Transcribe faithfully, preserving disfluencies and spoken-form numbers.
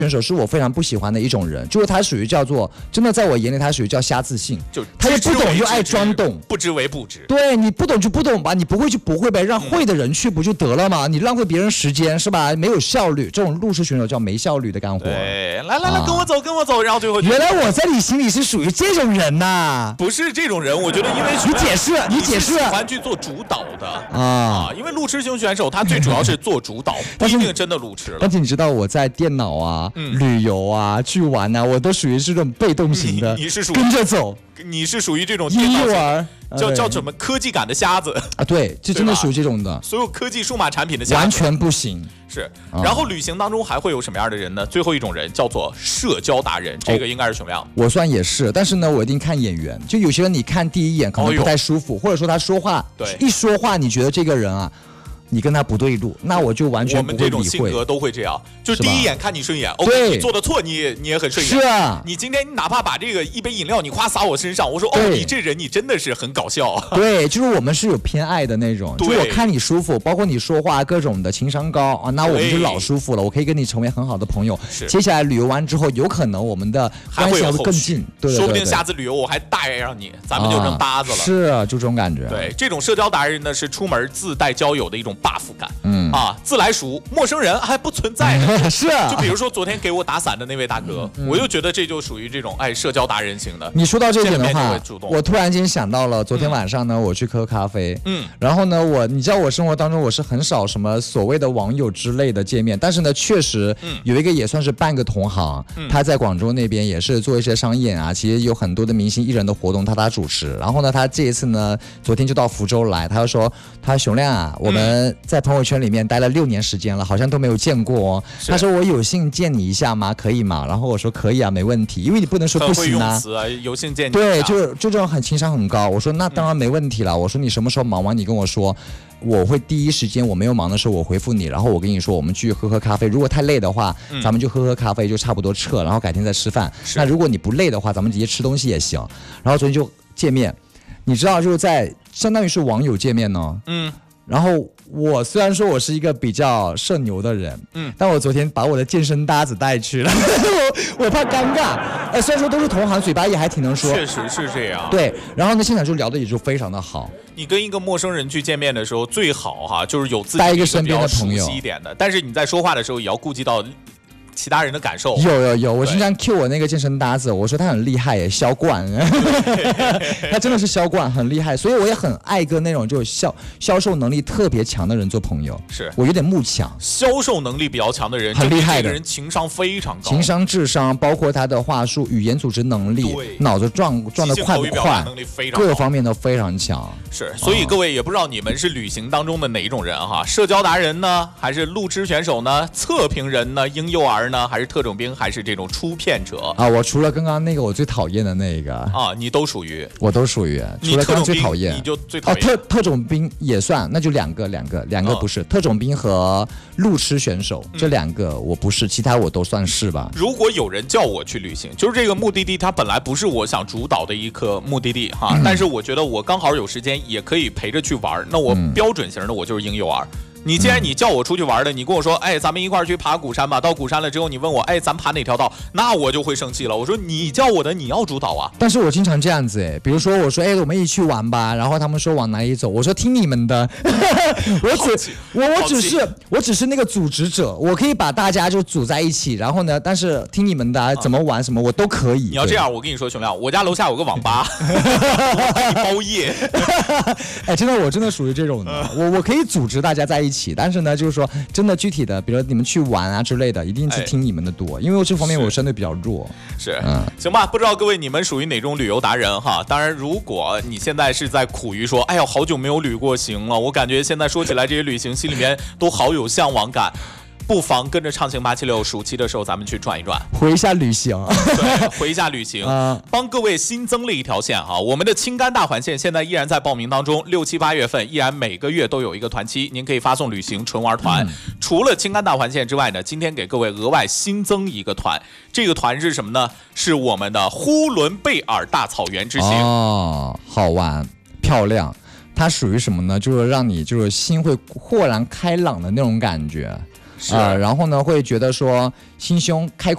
选手是我非常不喜欢的一种人，就是他属于叫做真的，在我眼里他属于叫瞎自信， 就他又不懂又爱装懂， 不知为不知。 对，你不懂就不懂吧，你不会就不会呗，让会的人去不就得了吗？你浪费别人时间是吧？没有效率，这种路痴选手叫没效率的干活。 对，来来来，跟我走，跟我走，然后最后原来我在你心里是属于这种人呐？ 不是这种人，我觉得因为你解释，你解释， 喜欢去做主导的啊啊，因为路痴型选手他最主要是做主导，不一定真的路痴了。 但是你知道我在电脑啊、旅游啊、去玩啊，我都属于是这种被动型的， 你是属于跟着走。 你是属于这种婴幼儿， 叫叫什么科技感的瞎子啊？对，这真的属于这种的。 所有科技数码产品的瞎子完全不行。 是，然后旅行当中还会有什么样的人呢？最后一种人叫做社交达人，这个应该是熊亮。 我算也是，但是呢，我一定看眼缘。就有些人你看第一眼可能不太舒服，或者说他说话， 对， 一说话你觉得这个人啊。你跟他不对路，那我就完全不会理会。 我们这种性格都会这样，就第一眼看你顺眼 ，OK， 你做的错你也你也很顺眼。 是啊， 你今天你哪怕把这个一杯饮料你夸洒我身上，我说哦，你这人你真的是很搞笑。 对，就是我们是有偏爱的那种，就我看你舒服，包括你说话各种的情商高啊，那我们就老舒服了，我可以跟你成为很好的朋友。接下来旅游完之后，有可能我们的关系会更近，对， 说不定下次旅游我还带上你，咱们就成搭子了。 是啊，就这种感觉。 对，这种社交达人呢是出门自带交友的一种 buff 感。 嗯。 啊，自来熟，陌生人还不存在。 是啊， 就比如说昨天给我打伞的那位大哥，嗯、我就觉得这就属于这种哎社交达人型的。 你说到这点的话，我突然间想到了昨天晚上呢，嗯、我去喝咖啡，嗯，然后呢，我你知道我生活当中我是很少什么所谓的网友之类的见面，但是呢，确实有一个也算是半个同行，嗯、他在广州那边也是做一些商演啊，其实有很多的明星艺人的活动他他主持，然后呢，他这一次呢，昨天就到福州来，他就说他熊亮啊，我们在朋友圈里面待了六年时间了，好像都没有见过哦。他说我有幸见你一下吗？可以吗？然后我说可以啊，没问题，因为你不能说不行啊。 很会用词啊，有幸见你。 对，就就这种很情商很高。我说那当然没问题了。我说你什么时候忙完你跟我说，我会第一时间我没有忙的时候我回复你，然后我跟你说我们去喝喝咖啡。如果太累的话，嗯、咱们就喝喝咖啡就差不多撤，然后改天再吃饭。那如果你不累的话，咱们直接吃东西也行。然后昨天就见面，你知道就是在相当于是网友见面呢。嗯。然后我虽然说我是一个比较社牛的人，嗯，但我昨天把我的健身搭子带去了，我我怕尴尬。哎，虽然说都是同行，嘴巴也还挺能说， 确实是这样。 对，然后呢，现场就聊的也就非常的好。 你跟一个陌生人去见面的时候，最好哈就是有自己带一个身边的朋友熟悉一点的，但是你在说话的时候也要顾及到其他人的感受。 有有有，我经常 cue 我那个健身搭子，我说他很厉害耶，销冠，他真的是销冠，很厉害，所以我也很爱跟那种就销销售能力特别强的人做朋友。 是我有点慕强， 销售能力比较强的人， 很厉害的， 这个人情商非常高， 情商、智商，包括他的话术、语言组织能力，脑子转转得快不快，各方面都非常强。 是，所以各位也不知道你们是旅行当中的哪一种人哈，社交达人呢，还是路痴选手呢，测评人呢，婴幼儿呢，还是特种兵，还是这种出骗者啊？我除了刚刚那个我最讨厌的那个啊，你都属于， 我都属于。除了刚刚最讨厌， 你就最讨厌。 啊、特特种兵也算，那就两个，两个，两个不是、啊、特种兵和路痴选手、嗯、这两个我不是，其他我都算是吧。 如果有人叫我去旅行，就是这个目的地，它本来不是我想主导的一个目的地哈，嗯、但是我觉得我刚好有时间，也可以陪着去玩，那我标准型的我就是婴幼儿。你既然你叫我出去玩的，你跟我说，哎，咱们一块儿去爬鼓山吧。到鼓山了之后，你问我，哎，咱爬哪条道？那我就会生气了。我说你叫我的，你要主导啊。 但是我经常这样子，哎，比如说我说，哎，我们一起去玩吧，然后他们说往哪里走，我说听你们的。我只我我只是我只是那个组织者，我可以把大家就组在一起，然后呢，但是听你们的、啊、怎么玩什么我都可以。 你要这样，我跟你说，熊亮，我家楼下有个网吧，我可以包夜。 哎，真的，我真的属于这种的，我我可以组织大家在一起。但是呢，就是说真的具体的，比如你们去玩啊之类的，一定是听你们的多，哎、因为这方面我相对比较弱。 是，嗯，行吧，不知道各位你们属于哪种旅游达人哈？当然，如果你现在是在苦于说，哎呀，好久没有旅过行了，我感觉现在说起来这些旅行，心里面都好有向往感。不妨跟着畅行八七六暑期的时候，咱们去转一转， 回一下旅行。 对，回一下旅行，呃、帮各位新增了一条线哈。我们的青甘大环线现在依然在报名当中，六七八月份依然每个月都有一个团期，您可以发送旅行纯玩团。嗯、除了青甘大环线之外呢，今天给各位额外新增一个团，这个团是什么呢？是我们的呼伦贝尔大草原之行。 哦，好玩，漂亮。它属于什么呢？就是让你就是心会豁然开朗的那种感觉。啊、呃，然后呢，会觉得说心胸开阔。